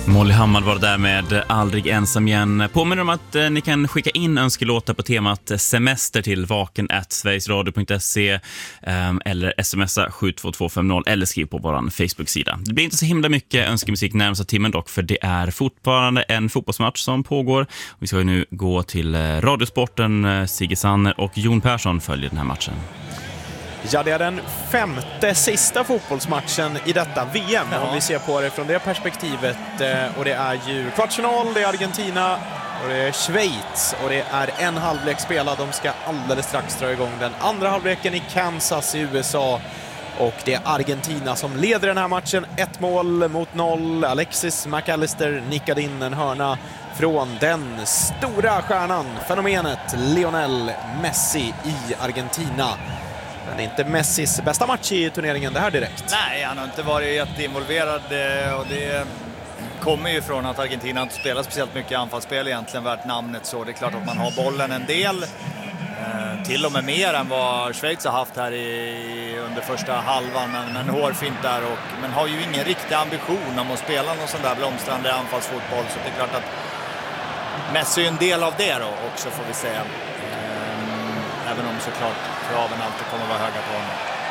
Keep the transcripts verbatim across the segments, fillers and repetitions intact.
Molly Hammar var där med Aldrig ensam igen. Påminner om att eh, ni kan skicka in önskelåtar på temat semester till vaken at sverigesradio punkt se eh, eller smsa sju två två fem noll eller skriv på vår Facebook-sida. Det blir inte så himla mycket önskemusik närmsta timmen dock, för det är fortfarande en fotbollsmatch som pågår. Vi ska ju nu gå till eh, Radiosporten. eh, Sigge Sanner och Jon Persson följer den här matchen. Ja, det är den femte sista fotbollsmatchen i detta V M, ja. Om vi ser på det från det perspektivet. Och det är ju kvartsfinal, det är Argentina och det är Schweiz. Och det är en halvlek spelad. De ska alldeles strax dra igång den andra halvleken i Kansas i U S A. Och det är Argentina som leder den här matchen. Ett mål mot noll. Alexis McAllister nickade in en hörna från den stora stjärnan, fenomenet Lionel Messi i Argentina. Men inte Messis bästa match i turneringen det här direkt. Nej, han har inte varit jätteinvolverad och det kommer ju från att Argentina inte spelar speciellt mycket anfallsspel egentligen värt namnet, så det är klart att man har bollen en del. Eh, till och med mer än vad Schweiz har haft här i, under första halvan, men, men hårfint där. Och, men har ju ingen riktig ambition om att spela någon sån där blomstrande anfallsfotboll, så det är klart att Messi är en del av det då också, får vi säga. Eh, även om såklart kraven alltid kommer vara höga på honom.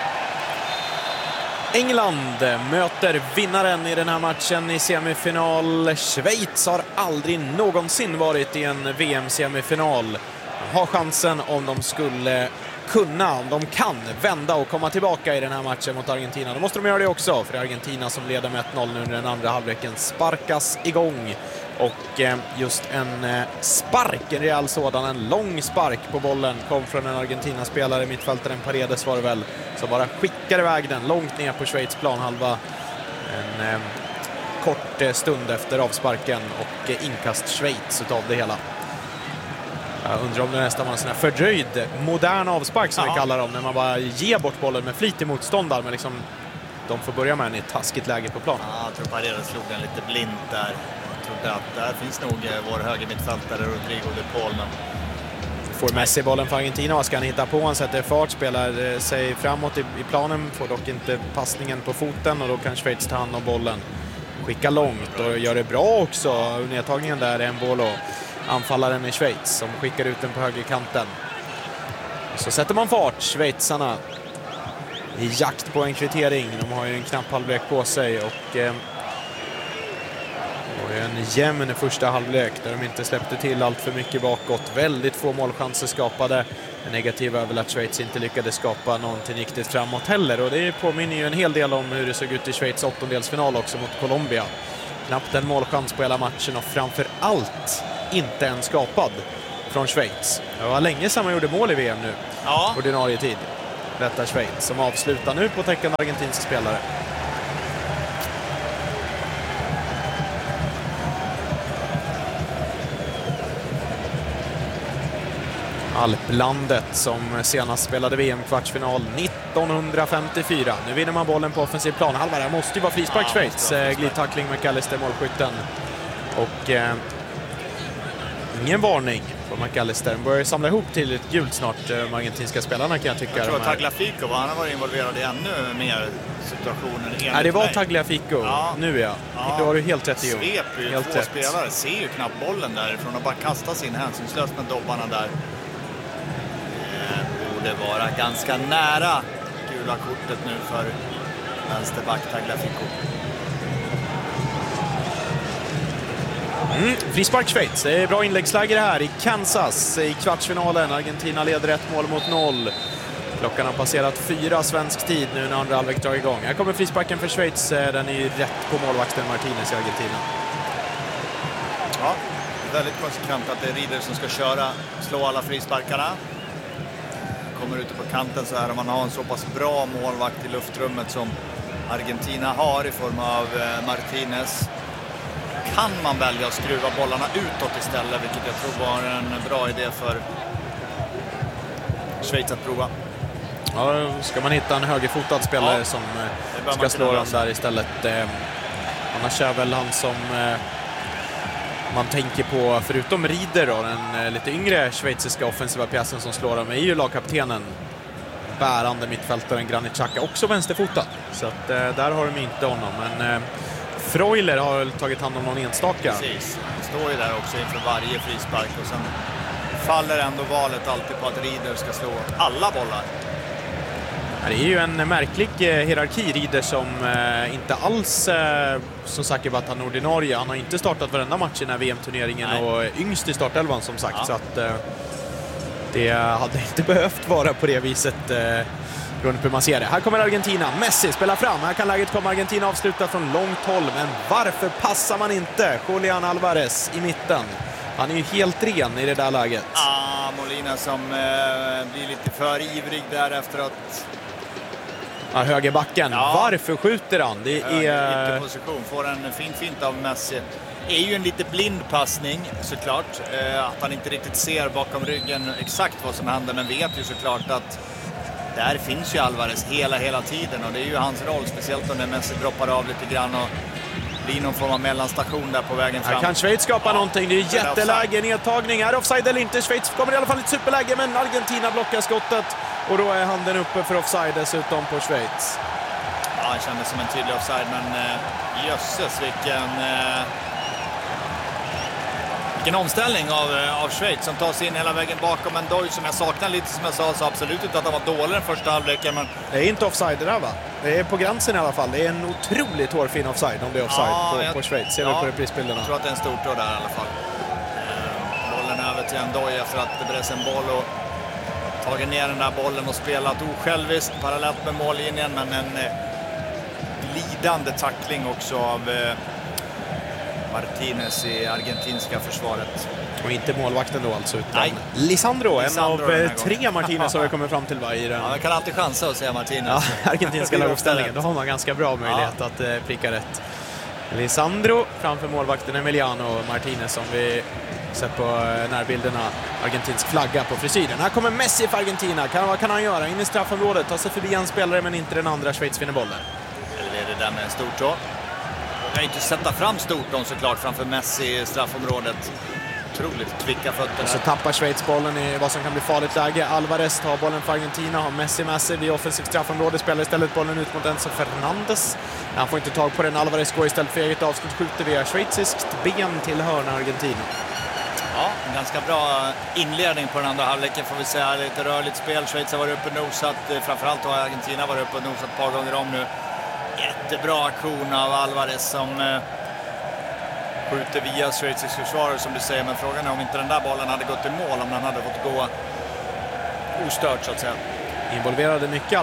England möter vinnaren i den här matchen i semifinal. Schweiz har aldrig någonsin varit i en V M-semifinal. Har chansen om de skulle kunna, om de kan vända och komma tillbaka i den här matchen mot Argentina. Då måste de göra det också, för Argentina som leder med ett noll nu under den andra halvleken sparkas igång. Och just en spark, en rejäl sådan, en lång spark på bollen kom från en Argentina-spelare, mittfältaren Paredes var det väl, som bara skickar iväg den långt ner på Schweiz planhalva en eh, kort stund efter avsparken och eh, inkast Schweiz utav det hela. Jag undrar om det nästan var en sån här fördröjd modern avspark som Aha. vi kallar dem, när man bara ger bort bollen med flit i motståndare, men liksom de får börja med en i ett taskigt läge på plan. Ja, jag tror Paredes slog den lite blint där. Att där finns nog vår höger mittfältare Rodrigo de Paul. Men... Får Messi bollen för Argentina, vad ska han hitta på? Han sätter fart, spelar sig framåt i, i planen, får dock inte passningen på foten, och då kan Schweiz ta hand om bollen. Skicka långt och gör det bra också. Nedtagningen där är Embolo, anfallaren i Schweiz, som skickar ut den på högerkanten. Så sätter man fart, schweizarna, i jakt på en kvittering. De har ju en knapp halvlek på sig och... Eh, Och en jämn första halvlek där de inte släppte till allt för mycket bakåt. Väldigt få målchanser skapade. Det negativa är väl att Schweiz inte lyckades skapa någonting riktigt framåt heller. Och det påminner ju en hel del om hur det såg ut i Schweiz åttondelsfinal också mot Colombia. Knappt en målchans på hela matchen och framför allt inte en skapad från Schweiz. Det var länge sedan man gjorde mål i V M nu. Ja. Ordinarie tid. Detta Schweiz som avslutar nu på täckande argentinska spelare. Alplandet som senast spelade V M-kvartsfinal nittonhundrafemtiofyra. Nu vinner man bollen på offensiv plan. Halva där måste ju vara frispark, ja, Schweiz. Glidtackling med McAllister, målskytten. Och eh, ingen varning på McAllister. Börjar samla ihop till ett gult snart, de argentinska spelarna, kan jag tycka. Jag tror att Tagliafico, han har varit involverad i ännu mer situationer. Nej, det var Tagliafico. Ja. Nu ja. ja. Då har du helt rätt i. Svep ju helt två rätt. Spelare, ser ju knappt bollen därifrån och bara kastar sin hänsynslöst med dobbarna där. Det vara ganska nära gula kortet nu för vänsterback Tagliafico. Mm, frispark Schweiz. Det är bra inläggsläge här i Kansas i kvartsfinalen. Argentina leder ett mål mot noll. Klockan har passerat fyra svensk tid nu när andra halvlek drar igång. Här kommer frisparken för Schweiz. Den är ju rätt på målvakten Martinez i Argentina. Ja, väldigt konsekvent att det är Rieder som ska köra, slå alla frisparkarna. Kommer ute på kanten så här, om man har en så pass bra målvakt i luftrummet som Argentina har i form av Martinez, kan man välja att skruva bollarna utåt istället, vilket jag tror var en bra idé för Schweiz att prova. Ja, ska man hitta en högerfotad spelare, ja, som ska slå dem där istället. Eh, annars är väl han som eh, man tänker på, förutom Rieder då, den eh, lite yngre schweiziska offensiva pjäsen som slår dem, är ju lagkaptenen, bärande mittfältaren Granit Xhaka, också vänsterfotad. Så att, eh, där har de inte honom. Men eh, Freuler har väl tagit hand om någon enstaka. Precis, han står ju där också inför varje frispark och sen faller ändå valet alltid på att Rieder ska slå alla bollar. Det är ju en märklig hierarki. Rieder som eh, inte alls eh, så säker på att han är ordinarie. Han har inte startat varenda match i den här V M-turneringen. Nej. Och yngst i startelvan som sagt. Ja. Så att eh, det hade inte behövt vara på det viset eh, beroende på hur man ser det. Här kommer Argentina. Messi spelar fram. Här kan läget komma. Argentina avsluta från långt håll. Men varför passar man inte Julián Álvarez i mitten? Han är ju helt ren i det där läget. Ah, Molina som eh, blir lite för ivrig där efter att... Ja, högerbacken. Ja. Varför skjuter han? Det är... Ytterposition. Får en fin fint av Messi. Det är ju en lite blind passning såklart. Eh, att han inte riktigt ser bakom ryggen exakt vad som händer. Men vet ju såklart att där finns ju Álvarez hela, hela tiden. Och det är ju hans roll. Speciellt om Messi droppar av lite grann och blir någon form av mellanstation där på vägen fram. Här kan Schweiz skapa ja. någonting. Det är jätteläge, nedtagning. Är offside eller inte? Schweiz kommer i alla fall ett superläge, men Argentina blockar skottet. Och då är handen uppe för offside dessutom på Schweiz. Ja, det kändes som en tydlig offside, men eh, jösses vilken... Eh, vilken omställning av, av Schweiz som tar sig in hela vägen bakom en Doj som jag saknar lite, som jag sa, så absolut inte att han var dålig den första halvleken. Men... Det är inte offside det där, va? Det är på gränsen i alla fall. Det är en otroligt hårfin offside om det är offside ja, på, jag... på Schweiz. Ser ja, vi på reprisbilderna. Jag tror att det är en stor tå där i alla fall. Eh, bollen över till en Doj efter att det brärs en boll och tagit ner den där bollen och spelat osjälviskt parallellt med mållinjen, men en eh, glidande tackling också av eh, Martinez i argentinska försvaret. Och inte målvakten då alltså, utan Nej. Lisandro, Lisandro en av tre Martinez har vi kommit fram till varje den. Ja, man kan alltid chansa att säga Martinez. Ja, argentinska laguppställningen, då har man ganska bra möjlighet ja. att eh, pricka rätt. Lisandro framför målvakten Emiliano Martinez som vi sett på närbilderna, argentinsk flagga på frisyren. Här kommer Messi för Argentina. Kan, vad kan han göra? In i straffområdet, tar sig förbi en spelare men inte den andra. Schweiz vinner bollen. Eller är det där med en stortå? Jag kan inte sätta fram stortån såklart framför Messi i straffområdet. Otroligt kvicka fötter. Och så tappar Schweiz bollen i vad som kan bli farligt läge. Alvarez tar bollen för Argentina, har Messi med sig vid offensivt straffområde, spelar istället bollen ut mot Enzo Fernandes. Han får inte tag på den. Alvarez går istället för eget avslut, skjuter via schweiziskt ben till hörna Argentina. Ja, en ganska bra inledning på den andra halvleken får vi säga. Lite rörligt spel. Schweiz har varit uppe och nosat. Framförallt har Argentina varit uppe och nosat ett par gånger om nu. Jättebra aktion av Alvarez som eh, skjuter via schweizisk försvarare som du säger. Men frågan är om inte den där bollen hade gått i mål, om den hade fått gå ostört så att säga. Involverade mycket